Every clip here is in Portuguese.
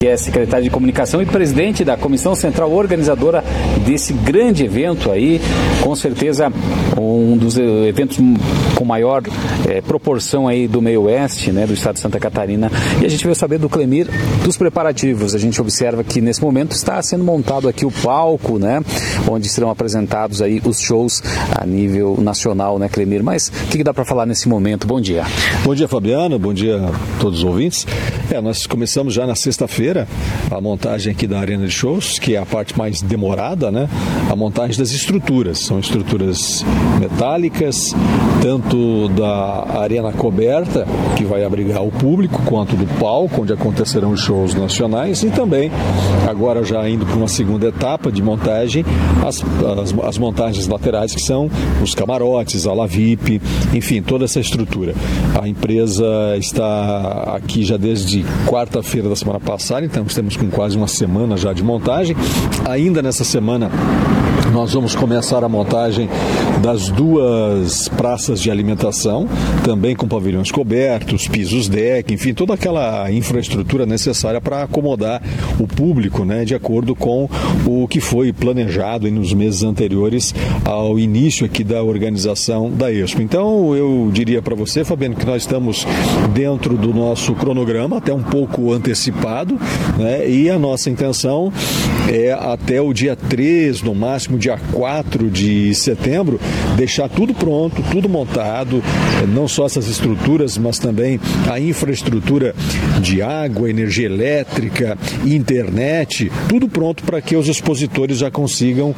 que é secretário de comunicação e presidente da comissão central organizadora desse grande evento aí, com certeza um dos eventos com maior proporção aí do meio oeste, né, do estado de Santa Catarina. E a gente veio saber do Clemir dos preparativos. A gente observa que nesse momento está sendo montado aqui o palco, né, onde serão apresentados aí os shows a nível nacional, né, Clemir? Mas o que dá para falar nesse momento? Bom dia. Bom dia, Fabiano. Bom dia a todos os ouvintes. Nós começamos já na sexta-feira a montagem aqui da Arena de Shows, que é a parte mais demorada, né? A montagem das estruturas. São estruturas metálicas, tanto da arena coberta, que vai abrigar o público, quanto do palco, onde acontecerão os shows nacionais, e também, agora já indo para uma segunda etapa de montagem, as montagens laterais, que são os camarotes, a ala VIP, enfim, toda essa estrutura. A empresa está aqui já desde quarta-feira da semana passada, então estamos com quase uma semana já de montagem. Ainda nessa semana nós vamos começar a montagem das duas praças de alimentação, também com pavilhões cobertos, pisos deck, enfim, toda aquela infraestrutura necessária para acomodar o público, né, de acordo com o que foi planejado nos meses anteriores ao início aqui da organização da Expo. Então, eu diria para você, Fabiano, que nós estamos dentro do nosso cronograma, até um pouco antecipado, né, e a nossa intenção é até o dia 3, no máximo dia 4 de setembro, deixar tudo pronto, tudo montado, não só essas estruturas, mas também a infraestrutura de água, energia elétrica, internet, tudo pronto para que os expositores já consigam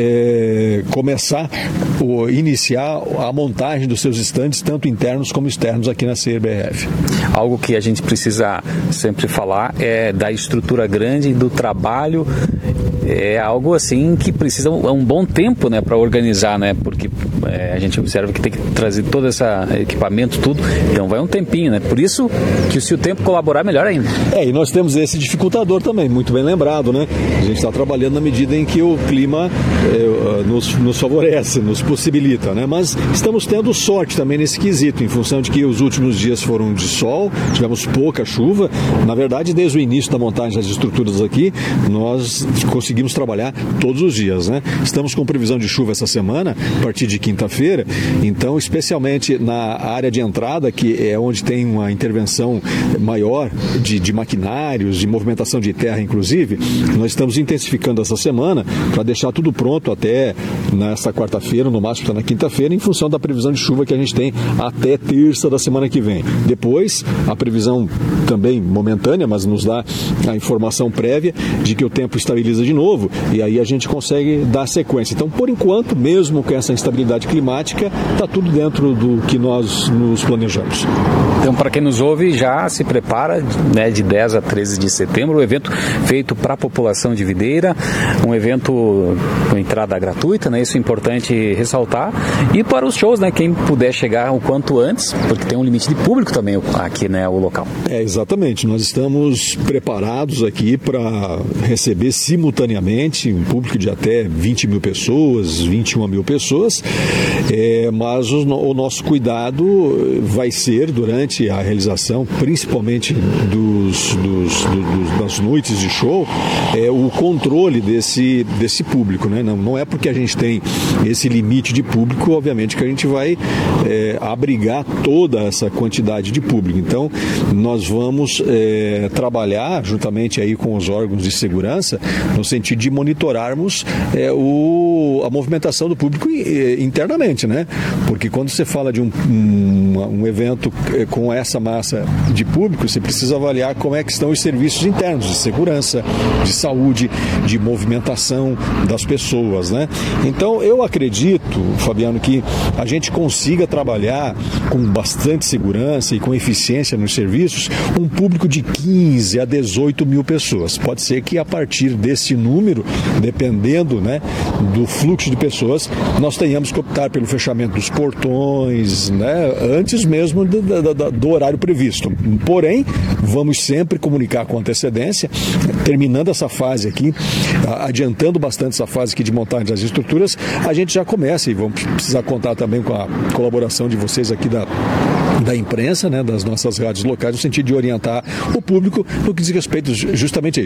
começar ou iniciar a montagem dos seus estandes, tanto internos como externos aqui na CBRF. Algo que a gente precisa sempre falar é da estrutura grande, do trabalho. É algo assim que precisa um bom tempo, né, para organizar, né, porque a gente observa que tem que trazer todo esse equipamento, tudo, então vai um tempinho, né, por isso que se o tempo colaborar, melhor ainda. E nós temos esse dificultador também, muito bem lembrado, né, a gente está trabalhando na medida em que o clima nos favorece, nos possibilita, né, mas estamos tendo sorte também nesse quesito, em função de que os últimos dias foram de sol, tivemos pouca chuva, na verdade desde o início da montagem das estruturas aqui, nós conseguimos trabalhar todos os dias, né? Estamos com previsão de chuva essa semana, a partir de quinta-feira, então especialmente na área de entrada, que é onde tem uma intervenção maior de maquinários, de movimentação de terra inclusive, nós estamos intensificando essa semana para deixar tudo pronto até nesta quarta-feira, no máximo na quinta-feira, em função da previsão de chuva que a gente tem até terça da semana que vem. Depois, a previsão também momentânea, mas nos dá a informação prévia de que o tempo estabiliza de novo, e aí a gente consegue dar sequência. Então, por enquanto, mesmo com essa instabilidade climática, está tudo dentro do que nós nos planejamos. Então, para quem nos ouve, já se prepara, né, de 10 a 13 de setembro, o evento feito para a população de Videira, um evento com entrada gratuita, né, isso é importante ressaltar, e para os shows, né, quem puder chegar o quanto antes, porque tem um limite de público também aqui, né, o local. Exatamente, nós estamos preparados aqui para receber simultaneamente um público de até 20 mil pessoas, 21 mil pessoas, mas o nosso cuidado vai ser durante a realização, principalmente das noites de show, o controle desse público, né? Não é porque a gente tem esse limite de público, obviamente, que a gente vai abrigar toda essa quantidade de público. Então, nós vamos trabalhar juntamente aí com os órgãos de segurança no sentido de monitorarmos a movimentação do público internamente, né? Porque quando você fala de um evento com essa massa de público, você precisa avaliar como é que estão os serviços internos de segurança, de saúde, de movimentação das pessoas, né? Então, eu acredito, Fabiano, que a gente consiga trabalhar com bastante segurança e com eficiência nos serviços um público de 15 a 18 mil pessoas. Pode ser que a partir desse número, dependendo, né, do fluxo de pessoas, nós tenhamos que optar pelo fechamento dos portões, né, antes mesmo do horário previsto. Porém, vamos sempre comunicar com antecedência, terminando essa fase aqui, adiantando bastante essa fase aqui de montagem das estruturas, a gente já começa, e vamos precisar contar também com a colaboração de vocês aqui da da imprensa, né, das nossas rádios locais, no sentido de orientar o público no que diz respeito justamente a